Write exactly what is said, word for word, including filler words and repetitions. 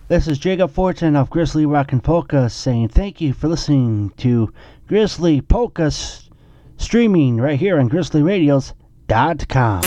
This is Jacob Fortin of Grizzly Rock and Polka saying thank you for listening to Grizzly Polka s- streaming right here on grizzly radios dot com.